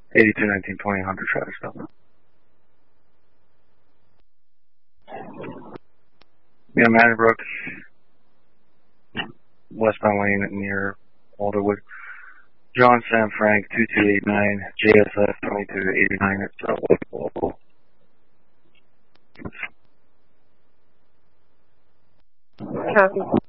821920 Hunter traffic stop. Yeah, Maddenbrook, westbound lane near Alderwood. John Sam Frank 2289 JSF 2289 at local. Copy.